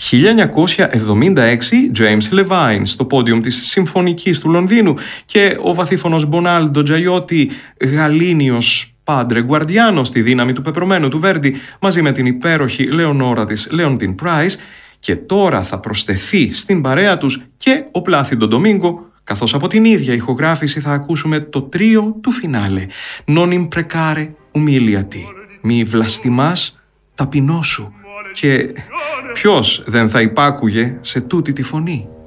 1976, James Levine στο πόντιουμ της Συμφωνικής του Λονδίνου και ο βαθύφωνος Μπονάλντο Τζαϊότι, γαλήνιος Πάντρε Γκουαρντιάνο στη δύναμη του πεπρωμένου του Βέρντι, μαζί με την υπέροχη Λεωνόρα της Leontine Price, και τώρα θα προσθεθεί στην παρέα τους και ο Πλάθιντο Ντομίνγκο, καθώς από την ίδια ηχογράφηση θα ακούσουμε το τρίο του φινάλε «Non imprecare umiliati», «Μη βλαστημάς ταπεινώσου». Και ποιος δεν θα υπάκουγε σε τούτη τη φωνή?